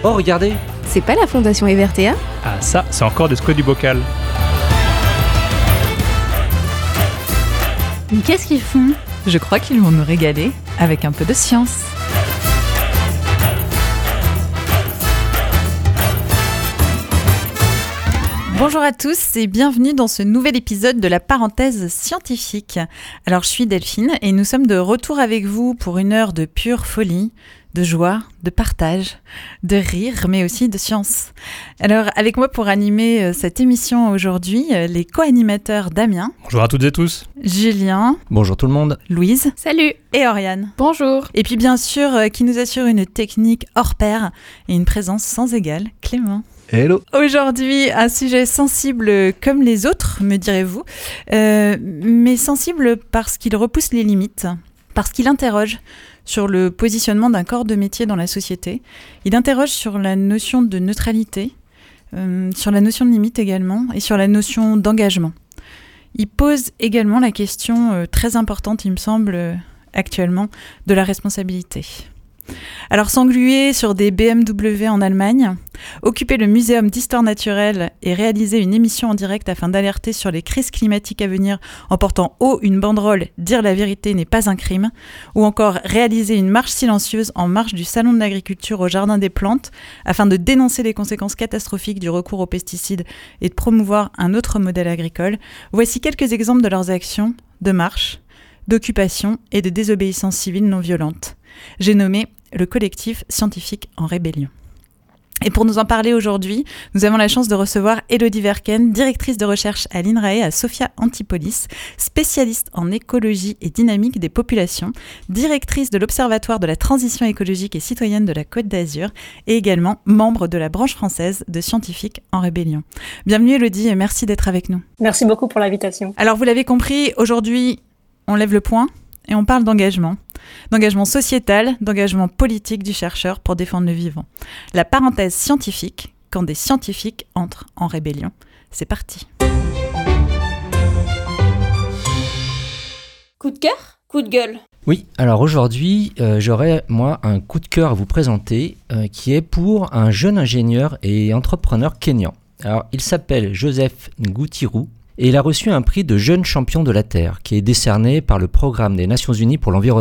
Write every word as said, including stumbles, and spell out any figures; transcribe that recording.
Oh, regardez! C'est pas la Fondation Evertea? Ah ça, c'est encore des squats du bocal. Mais qu'est-ce qu'ils font? Je crois qu'ils vont nous régaler avec un peu de science. Bonjour à tous et bienvenue dans ce nouvel épisode de la parenthèse scientifique. Alors je suis Delphine et nous sommes de retour avec vous pour une heure de pure folie, de joie, de partage, de rire, mais aussi de science. Alors avec moi pour animer cette émission aujourd'hui, les co-animateurs Damien. Bonjour à toutes et tous. Julien. Bonjour tout le monde. Louise. Salut. Et Oriane. Bonjour. Et puis bien sûr, qui nous assure une technique hors pair et une présence sans égale, Clément. Hello. Aujourd'hui, un sujet sensible comme les autres, me direz-vous, euh, mais sensible parce qu'il repousse les limites, parce qu'il interroge sur le positionnement d'un corps de métier dans la société. Il interroge sur la notion de neutralité, euh, sur la notion de limite également, et sur la notion d'engagement. Il pose également la question euh, très importante, il me semble, euh, actuellement, de la responsabilité. Alors s'engluer sur des B M W en Allemagne, occuper le muséum d'histoire naturelle et réaliser une émission en direct afin d'alerter sur les crises climatiques à venir en portant haut une banderole « Dire la vérité n'est pas un crime » ou encore réaliser une marche silencieuse en marge du Salon de l'agriculture au Jardin des Plantes afin de dénoncer les conséquences catastrophiques du recours aux pesticides et de promouvoir un autre modèle agricole. Voici quelques exemples de leurs actions de marche, d'occupation et de désobéissance civile non violente. J'ai nommé le collectif scientifique en rébellion. Et pour nous en parler aujourd'hui, nous avons la chance de recevoir Élodie Verken, directrice de recherche à l'INRAE à Sophia Antipolis, spécialiste en écologie et dynamique des populations, directrice de l'Observatoire de la transition écologique et citoyenne de la Côte d'Azur et également membre de la branche française de scientifiques en rébellion. Bienvenue Élodie et merci d'être avec nous. Merci beaucoup pour l'invitation. Alors vous l'avez compris, aujourd'hui on lève le point et on parle d'engagement. D'engagement sociétal, d'engagement politique du chercheur pour défendre le vivant. La parenthèse scientifique, quand des scientifiques entrent en rébellion. C'est parti. Coup de cœur ? Coup de gueule ? Oui, alors aujourd'hui, euh, j'aurais moi un coup de cœur à vous présenter euh, qui est pour un jeune ingénieur et entrepreneur kényan. Alors il s'appelle Joseph Ngutiru. Et il a reçu un prix de jeune champion de la Terre qui est décerné par le Programme des Nations Unies pour l'environnement.